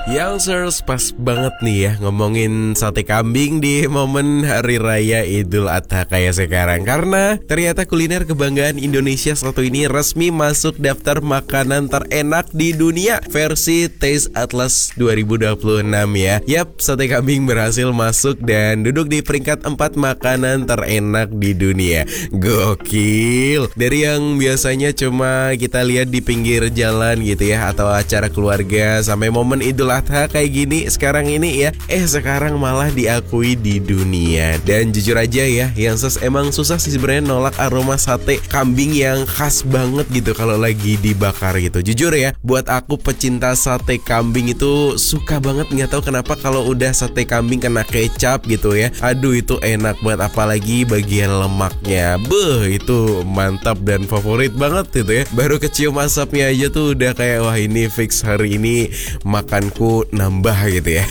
Youngsters, pas banget nih ya ngomongin sate kambing di momen Hari Raya Idul Adha kayak sekarang. Karena ternyata kuliner kebanggaan Indonesia satu ini resmi masuk daftar makanan terenak di dunia versi Taste Atlas 2026 ya. Yap, sate kambing berhasil masuk dan duduk di peringkat 4 makanan terenak di dunia. Gokil. Dari yang biasanya cuma kita lihat di pinggir jalan gitu ya, atau acara keluarga, sampai momen Idul Adha kayak gini sekarang ini ya, sekarang malah diakui di dunia. Dan jujur aja ya, Youngsters, emang susah sih sebenarnya nolak aroma sate kambing yang khas banget gitu kalau lagi dibakar gitu. Jujur ya, buat aku pecinta sate kambing itu suka banget, nggak tahu kenapa kalau udah sate kambing kena kecap gitu ya. Aduh, itu enak banget, apalagi bagian lemaknya. Itu mantap dan favorit banget gitu ya. Baru kecium asapnya aja tuh udah kayak wah, ini fix hari ini makanku nambah gitu ya.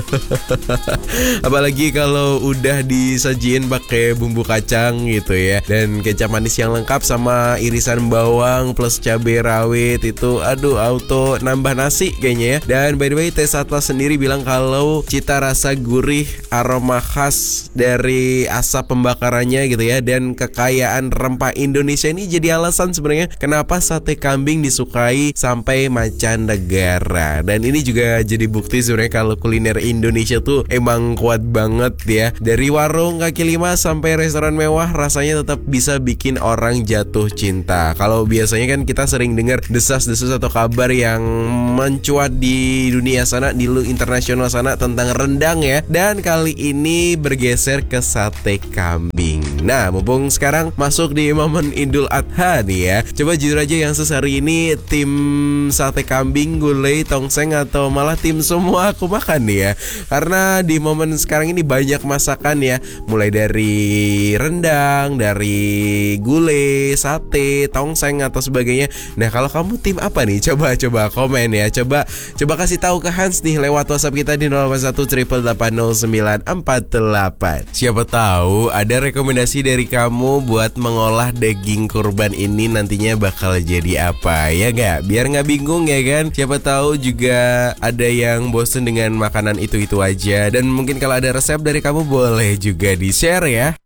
Apalagi kalau udah disajiin pakai bumbu kacang gitu ya, dan kecap manis yang lengkap sama irisan bawang plus cabai rawit, itu aduh auto nambah nasi kayaknya ya. Dan by the way, Taste Atlas sendiri bilang kalau cita rasa gurih, aroma khas dari asap pembakarannya gitu ya, dan kekayaan rempah Indonesia ini jadi alasan sebenarnya kenapa sate kambing disukai sampai mancanegara. Dan ini juga jadi bukti sebenarnya kalau kuliner Indonesia tuh emang kuat banget ya. Dari warung kaki lima sampai restoran mewah, rasanya tetap bisa bikin orang jatuh cinta. Kalau biasanya kan kita sering dengar desas-desus atau kabar yang mencuat di dunia sana, di internasional sana tentang rendang ya. Dan kali ini bergeser ke sate kambing. Nah, mumpung sekarang masuk di momen Idul Adha nih ya, coba jujur aja yang sehari ini tim sate kambing, gulai, tongseng, atau malah tim semua aku makan nih ya. Karena di momen sekarang ini banyak masakan ya, mulai dari rendang, dari gulai, sate, tongseng atau sebagainya. Nah, kalau kamu tim apa nih? Coba komen ya. Coba kasih tahu ke Hans nih lewat WhatsApp kita di 081880948. Siapa tahu ada rekomendasi dari kamu buat mengolah daging kurban ini nantinya bakal jadi apa ya gak? Biar gak bingung ya kan. Siapa tahu juga ada yang bosen dengan makanan itu-itu aja. Dan mungkin kalau ada resep dari kamu boleh juga di-share ya.